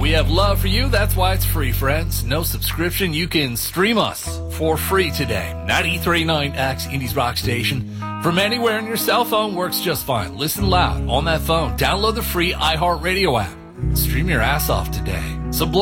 We have love for you. That's why it's free, friends. No subscription. You can stream us for free today. 93.9X, Indies Rock Station. From anywhere on your cell phone works just fine. Listen loud on that phone. Download the free iHeartRadio app. Stream your ass off today. So